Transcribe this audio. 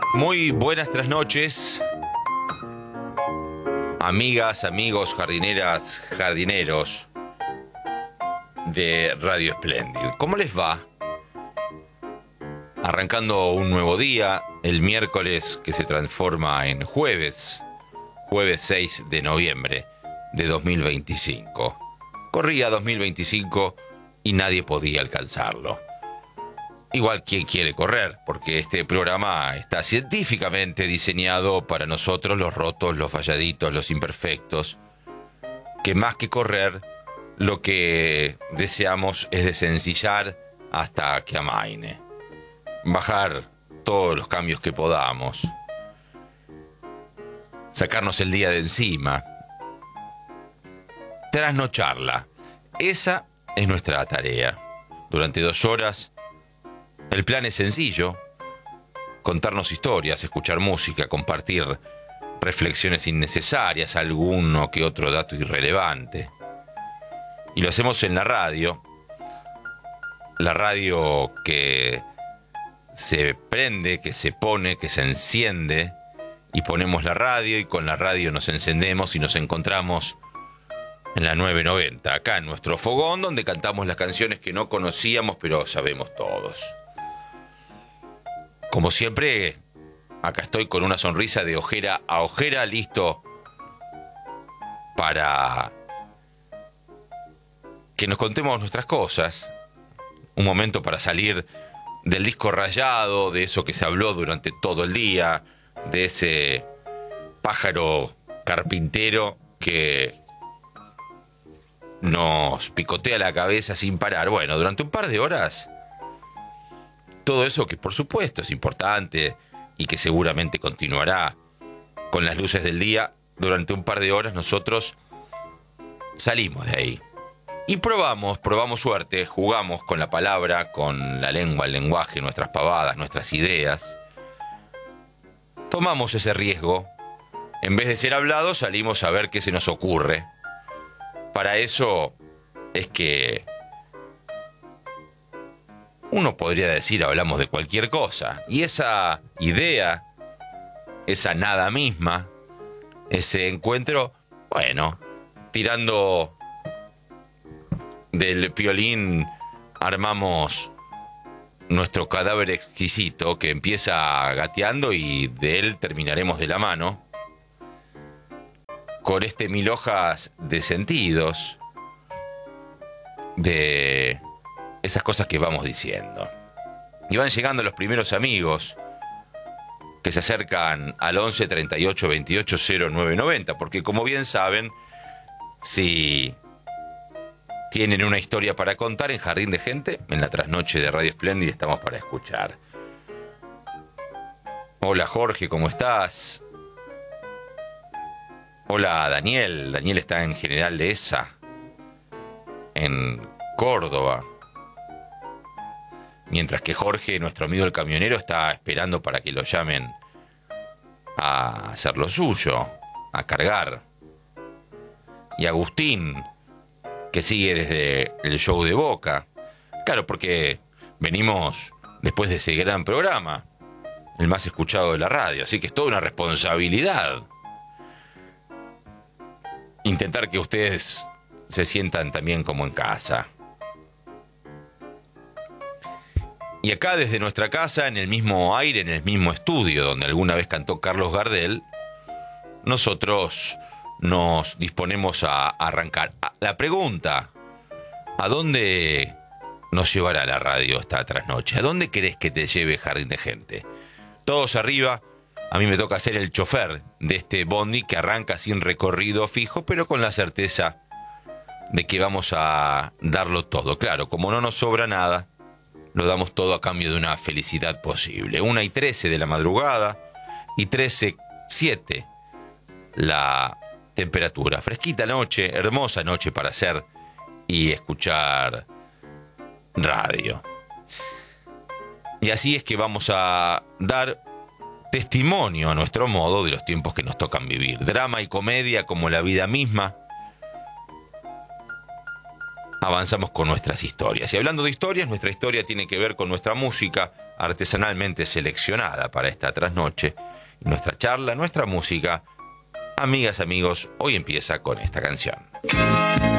Muy buenas trasnoches, amigas, amigos, jardineras, jardineros de Radio Splendid. ¿Cómo les va? Arrancando un nuevo día, el miércoles que se transforma en jueves 6 de noviembre de 2025. Corría 2025 y nadie podía alcanzarlo. Igual quien quiere correr, porque este programa está científicamente diseñado para nosotros, los rotos, los falladitos, los imperfectos, que más que correr, lo que deseamos es desencillar hasta que amaine. Bajar todos los cambios que podamos. Sacarnos el día de encima. Trasnocharla. Esa es nuestra tarea. Durante 2 horas... el plan es sencillo: contarnos historias, escuchar música, compartir reflexiones innecesarias, alguno que otro dato irrelevante. Y lo hacemos en la radio que se prende, que se pone, que se enciende, y ponemos la radio y con la radio nos encendemos y nos encontramos en la 990, acá en nuestro fogón, donde cantamos las canciones que no conocíamos pero sabemos todos. Como siempre, acá estoy con una sonrisa de ojera a ojera, listo para que nos contemos nuestras cosas. Un momento para salir del disco rayado, de eso que se habló durante todo el día, de ese pájaro carpintero que nos picotea la cabeza sin parar. Bueno, durante un par de horas... todo eso que por supuesto es importante y que seguramente continuará con las luces del día, durante un par de horas nosotros salimos de ahí. Y probamos suerte, jugamos con la palabra, con la lengua, el lenguaje, nuestras pavadas, nuestras ideas. Tomamos ese riesgo. En vez de ser hablados, salimos a ver qué se nos ocurre. Para eso es que... uno podría decir, hablamos de cualquier cosa. Y esa idea, esa nada misma, ese encuentro, bueno, tirando del piolín, armamos nuestro cadáver exquisito que empieza gateando y de él terminaremos de la mano. Con 1000 hojas de sentidos, de... esas cosas que vamos diciendo. Y van llegando los primeros amigos que se acercan al 11 38 28 09 90, porque como bien saben, si tienen una historia para contar en Jardín de Gente, en la trasnoche de Radio Splendid estamos para escuchar. Hola Jorge, ¿cómo estás? Hola Daniel. Daniel está en General Dehesa, en Córdoba. Mientras que Jorge, nuestro amigo el camionero, está esperando para que lo llamen a hacer lo suyo, a cargar. Y Agustín, que sigue desde el show de Boca. Claro, porque venimos después de ese gran programa, el más escuchado de la radio, así que es toda una responsabilidad intentar que ustedes se sientan también como en casa. Y acá desde nuestra casa, en el mismo aire, en el mismo estudio donde alguna vez cantó Carlos Gardel, nosotros nos disponemos a arrancar. La pregunta: ¿a dónde nos llevará la radio esta trasnoche? ¿A dónde querés que te lleve Jardín de Gente? Todos arriba. A mí me toca ser el chofer de este bondi que arranca sin recorrido fijo, pero con la certeza de que vamos a darlo todo. Claro, como no nos sobra nada, lo damos todo a cambio de una felicidad posible. 1:13 de la madrugada y 13:07 la temperatura. Fresquita noche, hermosa noche para hacer y escuchar radio. Y así es que vamos a dar testimonio a nuestro modo de los tiempos que nos tocan vivir. Drama y comedia como la vida misma. Avanzamos con nuestras historias. Y hablando de historias, nuestra historia tiene que ver con nuestra música. artesanalmente seleccionada para esta trasnoche. Nuestra charla, nuestra música, amigas, amigos, hoy empieza con esta canción.